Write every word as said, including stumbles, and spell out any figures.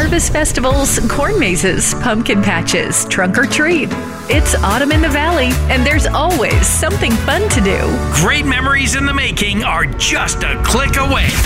harvest festivals, corn mazes, pumpkin patches, trunk or treat. It's autumn in the valley, and there's always something fun to do. Great memories in the making are just a click away.